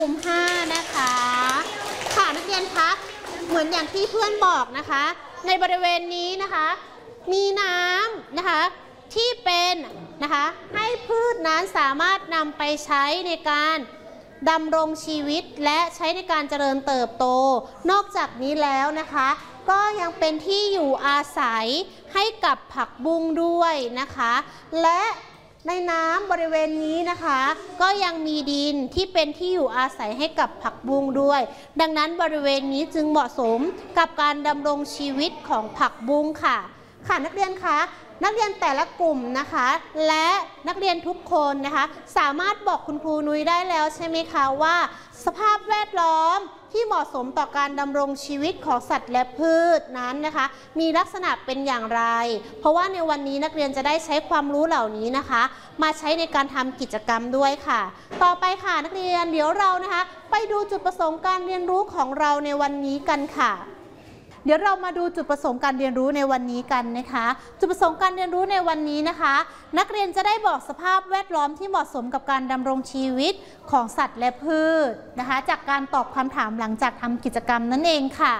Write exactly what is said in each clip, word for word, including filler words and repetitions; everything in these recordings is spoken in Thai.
กลุ่มห้านะคะค่ะนักเรียนคะเหมือนอย่างที่เพื่อนบอกนะคะในบริเวณนี้นะคะมีน้ำนะคะที่เป็นนะคะให้พืชนั้นสามารถนำไปใช้ในการดำรงชีวิตและใช้ในการเจริญเติบโตนอกจากนี้แล้วนะคะก็ยังเป็นที่อยู่อาศัยให้กับผักบุ้งด้วยนะคะและในน้ำบริเวณนี้นะคะก็ยังมีดินที่เป็นที่อยู่อาศัยให้กับผักบุ้งด้วยดังนั้นบริเวณนี้จึงเหมาะสมกับการดำรงชีวิตของผักบุ้งค่ะค่ะนักเรียนคะนักเรียนแต่ละกลุ่มนะคะและนักเรียนทุกคนนะคะสามารถบอกคุณครูนุ้ยได้แล้วใช่ไหมคะว่าสภาพแวดล้อมที่เหมาะสมต่อการดำรงชีวิตของสัตว์และพืชนั้นนะคะมีลักษณะเป็นอย่างไรเพราะว่าในวันนี้นักเรียนจะได้ใช้ความรู้เหล่านี้นะคะมาใช้ในการทำกิจกรรมด้วยค่ะต่อไปค่ะนักเรียนเดี๋ยวเรานะคะไปดูจุดประสงค์การเรียนรู้ของเราในวันนี้กันค่ะเดี๋ยวเรามาดูจุดประสงค์การเรียนรู้ในวันนี้กันนะคะจุดประสงค์การเรียนรู้ในวันนี้นะคะนักเรียนจะได้บอกสภาพแวดล้อมที่เหมาะสมกับการดำรงชีวิตของสัตว์และพืชนะคะจากการตอบคำถามหลังจากทำกิจกรรมนั่นเองค่ะ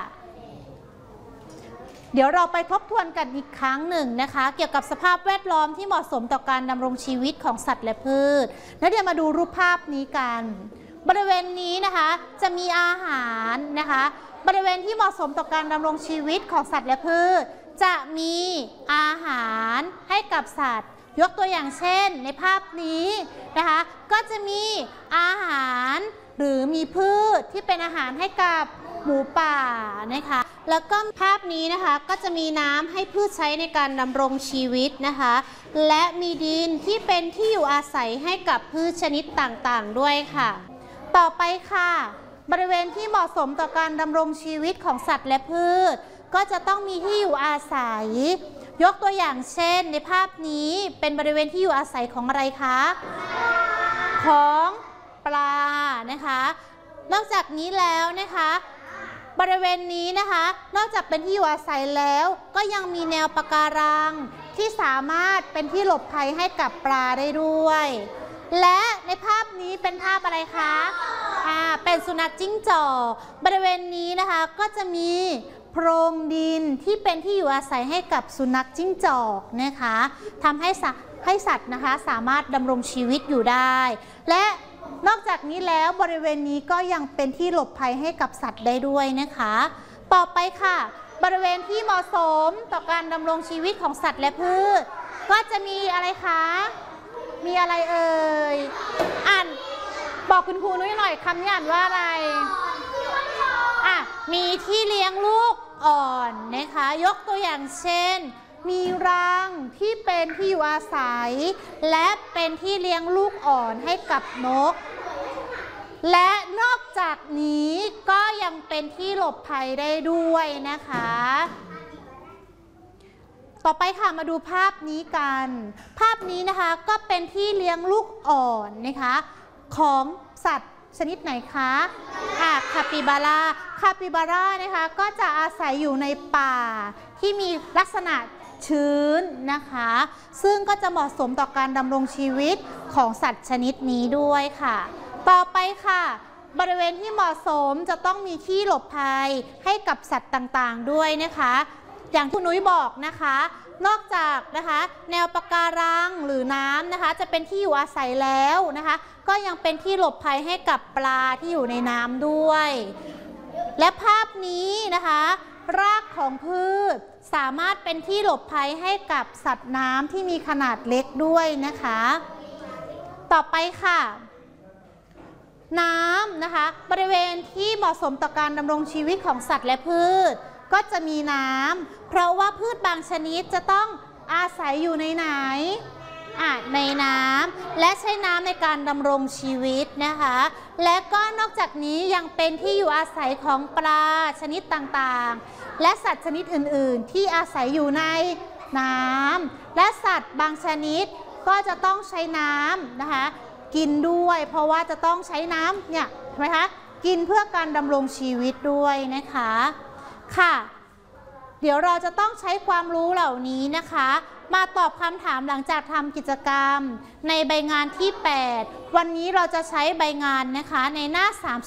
เดี๋ยวเราไปทบทวนกันอีกครั้งหนึ่งนะคะเกี่ยวกับสภาพแวดล้อมที่เหมาะสมต่อการดำรงชีวิตของสัตว์และพืชแล้วเดี๋ยวมาดูรูปภาพนี้กันบริเวณนี้นะคะจะมีอาหารนะคะบริเวณที่เหมาะสมต่อการดำรงชีวิตของสัตว์และพืชจะมีอาหารให้กับสัตว์ยกตัวอย่างเช่นในภาพนี้นะคะก็จะมีอาหารหรือมีพืชที่เป็นอาหารให้กับหมูป่านะคะแล้วก็ภาพนี้นะคะก็จะมีน้ำให้พืชใช้ในการดำรงชีวิตนะคะและมีดินที่เป็นที่อยู่อาศัยให้กับพืชชนิดต่างๆด้วยค่ะต่อไปค่ะบริเวณที่เหมาะสมต่อการดำรงชีวิตของสัตว์และพืชก็จะต้องมีที่อยู่อาศัยยกตัวอย่างเช่นในภาพนี้เป็นบริเวณที่อยู่อาศัยของอะไรคะของปลานะคะนอกจากนี้แล้วนะคะบริเวณนี้นะคะนอกจากเป็นที่อยู่อาศัยแล้วก็ยังมีแนวปะการังที่สามารถเป็นที่หลบภัยให้กับปลาได้ด้วยและในภาพนี้เป็นภาพอะไรคะอ่าเป็นสุนัขจิ้งจอกบริเวณนี้นะคะก็จะมีโพรงดินที่เป็นที่อยู่อาศัยให้กับสุนัขจิ้งจอกนะคะทำให้สัตว์ให้สัตว์นะคะสามารถดำรงชีวิตอยู่ได้และนอกจากนี้แล้วบริเวณนี้ก็ยังเป็นที่หลบภัยให้กับสัตว์ได้ด้วยนะคะต่อไปค่ะบริเวณที่เหมาะสมต่อการดำรงชีวิตของสัตว์และพืชก็จะมีอะไรคะมีอะไรเอ่ยอ่านบอกคุณครูนุ้ยหน่อยคำนี้อ่านว่าอะไรอ่ะมีที่เลี้ยงลูกอ่อนนะคะยกตัวอย่างเช่นมีรังที่เป็นที่อยู่อาศัยและเป็นที่เลี้ยงลูกอ่อนให้กับนกและนอกจากนี้ก็ยังเป็นที่หลบภัยได้ด้วยนะคะต่อไปค่ะมาดูภาพนี้กันภาพนี้นะคะก็เป็นที่เลี้ยงลูกอ่อนนะคะของสัตว์ชนิดไหนคะอ่ะคาปิบาร่าคาปิบาร่านะคะก็จะอาศัยอยู่ในป่าที่มีลักษณะชื้นนะคะซึ่งก็จะเหมาะสมต่อการดำรงชีวิตของสัตว์ชนิดนี้ด้วยค่ะต่อไปค่ะบริเวณที่เหมาะสมจะต้องมีที่หลบภัยให้กับสัตว์ต่างๆด้วยนะคะอย่างคุณนุ้ยบอกนะคะนอกจากนะคะแนวปะการังหรือน้ำนะคะจะเป็นที่อยู่อาศัยแล้วนะคะก็ยังเป็นที่หลบภัยให้กับปลาที่อยู่ในน้ำด้วยและภาพนี้นะคะรากของพืชสามารถเป็นที่หลบภัยให้กับสัตว์น้ำที่มีขนาดเล็กด้วยนะคะต่อไปค่ะน้ำนะคะบริเวณที่เหมาะสมต่อการดำรงชีวิตของสัตว์และพืชก็จะมีน้ำเพราะว่าพืชบางชนิดจะต้องอาศัยอยู่ในไหนอ่ะในน้ำและใช้น้ำในการดำรงชีวิตนะคะและก็นอกจากนี้ยังเป็นที่อยู่อาศัยของปลาชนิดต่างๆและสัตว์ชนิดอื่นๆที่อาศัยอยู่ในน้ำและสัตว์บางชนิดก็จะต้องใช้น้ำนะคะกินด้วยเพราะว่าจะต้องใช้น้ำเนี่ยใช่ไหมคะกินเพื่อการดำรงชีวิตด้วยนะคะค่ะเดี๋ยวเราจะต้องใช้ความรู้เหล่านี้นะคะมาตอบคำถามหลังจากทำกิจกรรมในใบงานที่ แปด วันนี้เราจะใช้ใบงานนะคะในหน้า